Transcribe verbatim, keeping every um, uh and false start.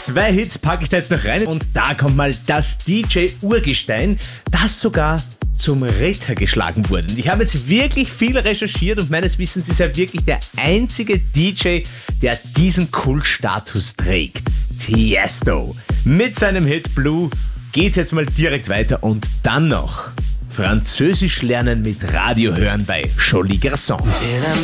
Zwei Hits packe ich da jetzt noch rein und da kommt mal das D J-Urgestein, das sogar zum Ritter geschlagen wurde. Und ich habe jetzt wirklich viel recherchiert und meines Wissens ist er wirklich der einzige D J, der diesen Kultstatus trägt. Tiesto. Mit seinem Hit Blue geht's jetzt mal direkt weiter und dann noch Französisch lernen mit Radio hören bei Jolie Garçon.